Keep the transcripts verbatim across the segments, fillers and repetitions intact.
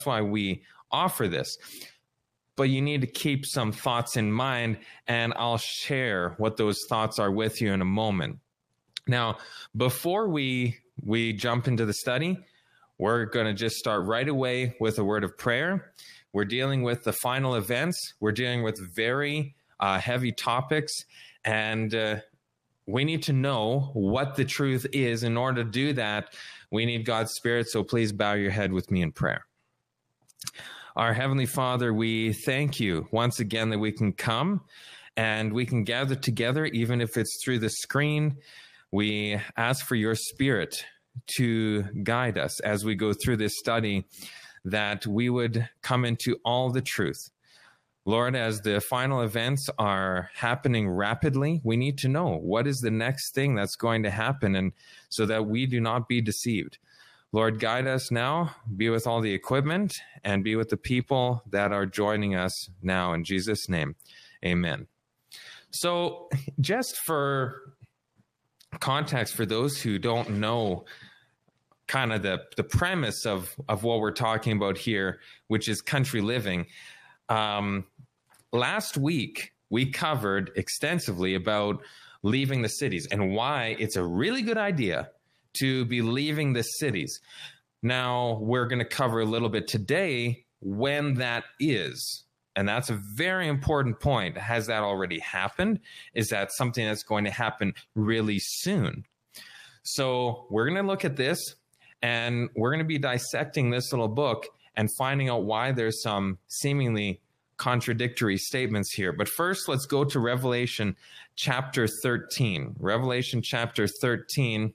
why we offer this. But you need to keep some thoughts in mind, and I'll share what those thoughts are with you in a moment. Now, before we we jump into the study, we're going to just start right away with a word of prayer. We're dealing with the final events. We're dealing with very uh, heavy topics, and uh, we need to know what the truth is. In order to do that, we need God's Spirit, so please bow your head with me in prayer. Our Heavenly Father, we thank you once again that we can come and we can gather together, even if it's through the screen. We ask for your Spirit to guide us as we go through this study, that we would come into all the truth. Lord, as the final events are happening rapidly, we need to know what is the next thing that's going to happen, and so that we do not be deceived. Lord, guide us now, be with all the equipment, and be with the people that are joining us now. In Jesus' name, amen. So just for context, for those who don't know kind of the, the premise of, of what we're talking about here, which is country living, um, last week we covered extensively about leaving the cities and why it's a really good idea to be leaving the cities. Now, we're going to cover a little bit today when that is. And that's a very important point. Has that already happened? Is that something that's going to happen really soon? So we're going to look at this, and we're going to be dissecting this little book and finding out why there's some seemingly contradictory statements here. But first, let's go to Revelation chapter thirteen. Revelation chapter thirteen.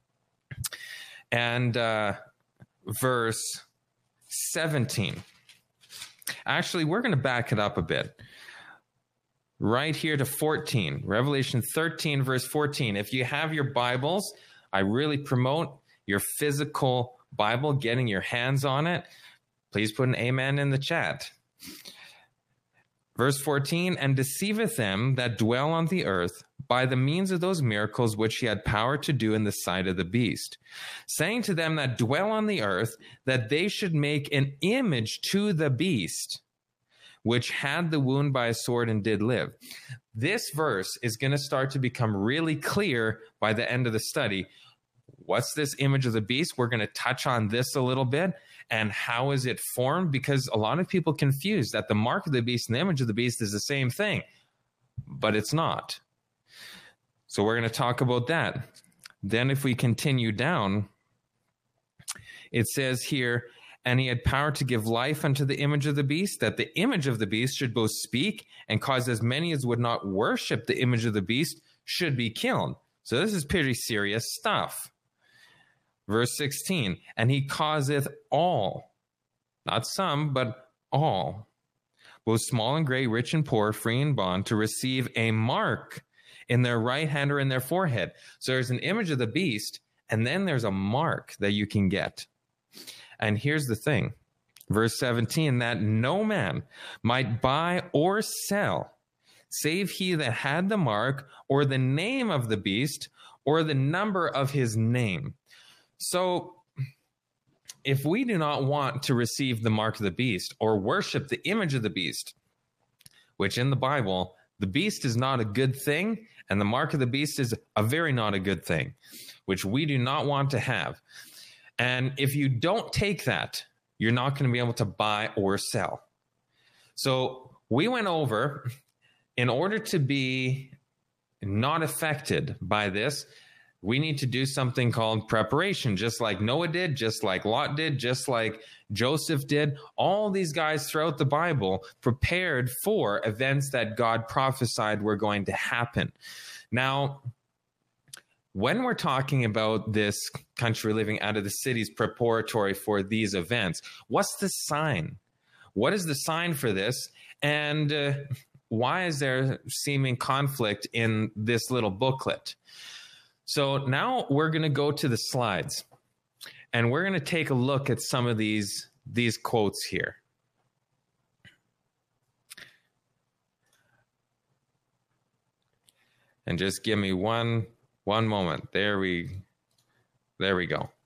And uh, verse seventeen. Actually, we're going to back it up a bit. Right here to fourteen. Revelation thirteen, verse fourteen. If you have your Bibles, I really promote your physical Bible, getting your hands on it. Please put an amen in the chat. Verse fourteen, and deceiveth them that dwell on the earth by the means of those miracles which he had power to do in the sight of the beast, saying to them that dwell on the earth that they should make an image to the beast, which had the wound by a sword and did live. This verse is going to start to become really clear by the end of the study. What's this image of the beast? We're going to touch on this a little bit. And how is it formed? Because a lot of people confuse that the mark of the beast and the image of the beast is the same thing, but it's not. So we're going to talk about that. Then if we continue down, it says here, and he had power to give life unto the image of the beast, that the image of the beast should both speak and cause as many as would not worship the image of the beast should be killed. So this is pretty serious stuff. Verse sixteen, and he causeth all, not some, but all, both small and great, rich and poor, free and bond, to receive a mark in their right hand or in their forehead. So there's an image of the beast, and then there's a mark that you can get. And here's the thing, verse seventeen, that no man might buy or sell, save he that had the mark, or the name of the beast, or the number of his name. So if we do not want to receive the mark of the beast or worship the image of the beast, which in the Bible, the beast is not a good thing, and the mark of the beast is a very not a good thing, which we do not want to have. And if you don't take that, you're not going to be able to buy or sell. So we went over, in order to be not affected by this, we need to do something called preparation, just like Noah did, just like Lot did, just like Joseph did. All these guys throughout the Bible prepared for events that God prophesied were going to happen. Now, when we're talking about this country living out of the cities preparatory for these events, what's the sign? What is the sign for this? And uh, why is there seeming conflict in this little booklet? So now we're going to go to the slides, and we're going to take a look at some of these, these quotes here. And just give me one, one moment. There we, there we go.